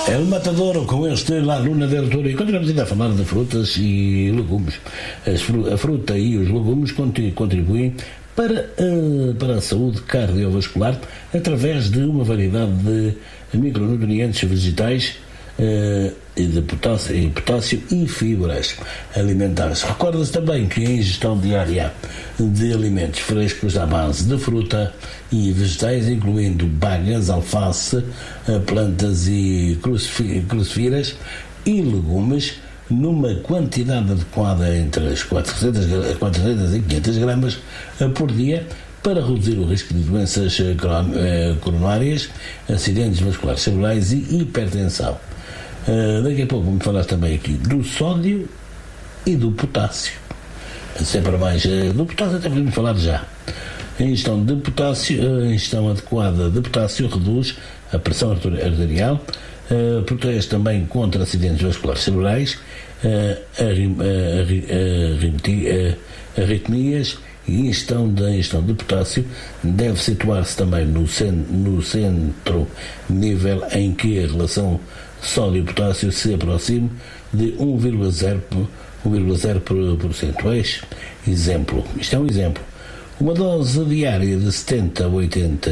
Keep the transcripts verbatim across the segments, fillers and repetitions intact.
El Matador, com este La Luna del Toro. E continuamos ainda a falar de frutas e legumes. A fruta e os legumes contribuem para, para a saúde cardiovascular através de uma variedade de micronutrientes vegetais e de potássio e, potássio e fibras alimentares. Recorda-se também que a ingestão diária de alimentos frescos à base de fruta e vegetais, incluindo bagas, alface, plantas e crucíferas e legumes, numa quantidade adequada entre as quatrocentas e quinhentas gramas por dia, para reduzir o risco de doenças coronárias, acidentes vasculares cerebrais e hipertensão. Uh, daqui a pouco vamos falar também aqui do sódio e do potássio. Sempre mais uh, do potássio, até podemos falar já. A ingestão de potássio, a ingestão adequada de potássio reduz a pressão arterial, uh, protege também contra acidentes vasculares cerebrais, uh, arrim, uh, arri, uh, arritmias. E a ingestão da ingestão de potássio deve situar-se também no, cen, no centro nível em que a relação sódio-potássio se aproxime de um vírgula zero por cento. Exemplo, isto é um exemplo. Uma dose diária de setenta a oitenta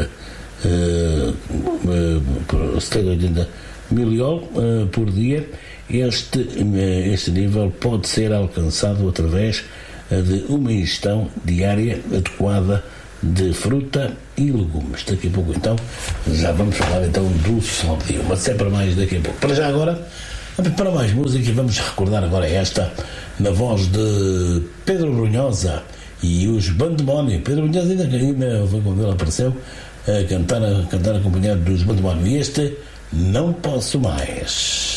miliol uh, por dia, este, uh, este nível pode ser alcançado através uh, de uma ingestão diária adequada de fruta e legumes. Daqui a pouco então já vamos falar então do sódio, mas sempre mais daqui a pouco. Para já agora, para mais música, vamos recordar agora esta na voz de Pedro Brunhosa e os Bandemónio. Pedro Brunhosa ainda, ainda foi quando ele apareceu a cantar, a cantar acompanhado dos Bandemónio, e este Não Posso Mais.